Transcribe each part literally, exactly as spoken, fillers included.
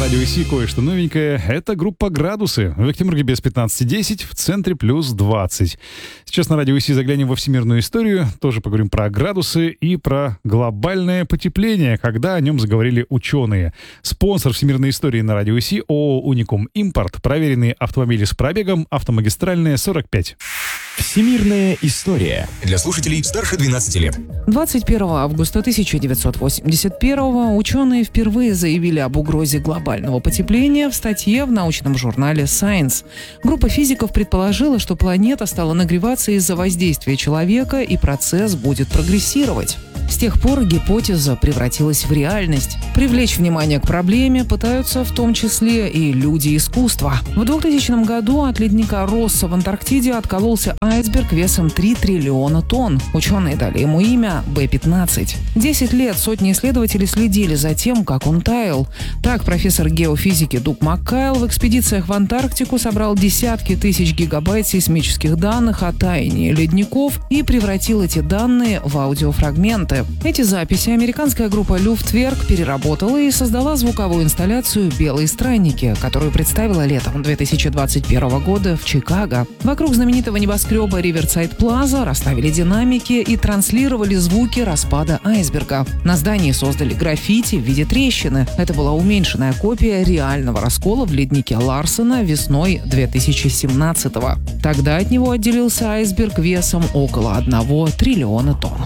радио ИСИ кое-что новенькое. Это группа «Градусы». В Екатеринбурге без пятнадцати десять, в центре плюс двадцать. Сейчас на радио ИСИ заглянем во всемирную историю. Тоже поговорим про градусы и про глобальное потепление, когда о нем заговорили ученые. Спонсор всемирной истории на радио ИСИ ООО «Уникум Импорт». Проверенные автомобили с пробегом. Автомагистральная, сорок пять. Всемирная история. Для слушателей старше двенадцати лет. двадцать первого августа тысяча девятьсот восемьдесят первого ученые впервые заявили об угрозе глобального потепления в статье в научном журнале Science. Группа физиков предположила, что планета стала нагреваться из-за воздействия человека, и процесс будет прогрессировать. С тех пор гипотеза превратилась в реальность. Привлечь внимание к проблеме пытаются в том числе и люди искусства. В двухтысячном году от ледника Росса в Антарктиде откололся айсберг весом три триллиона тонн. Ученые дали ему имя Бэ пятнадцать. Десять лет сотни исследователей следили за тем, как он таял. Так, профессор геофизики Дуг Маккайл в экспедициях в Антарктику собрал десятки тысяч гигабайт сейсмических данных о таянии ледников и превратил эти данные в аудиофрагменты. Эти записи американская группа «Люфтверк» переработала и создала звуковую инсталляцию «Белые странники», которую представила летом две тысячи двадцать первого года в Чикаго. Вокруг знаменитого небоскреба Риверсайд Плаза расставили динамики и транслировали звуки распада айсберга. На здании создали граффити в виде трещины. Это была уменьшенная копия реального раскола в леднике Ларсена весной две тысячи семнадцатого. Тогда от него отделился айсберг весом около одного триллиона тонн.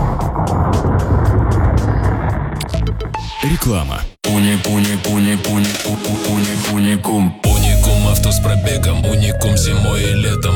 Реклама. Уникум авто с пробегом, уникум зимой и летом.